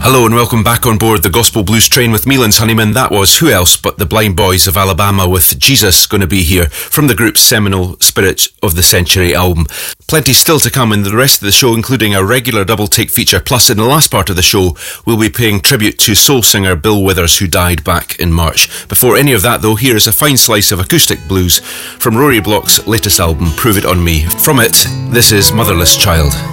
Hello and welcome back on board the Gospel Blues train with me, Lance Honeyman. That was who else but the Blind Boys of Alabama with Jesus Gonna Be Here from the group's seminal Spirit of the Century album. Plenty still to come in the rest of the show, including a regular double take feature. Plus, in the last part of the show, we'll be paying tribute to soul singer Bill Withers, who died back in March. Before any of that, though, here is a fine slice of acoustic blues from Rory Block's latest album, Prove It On Me. From it, this is Motherless Child.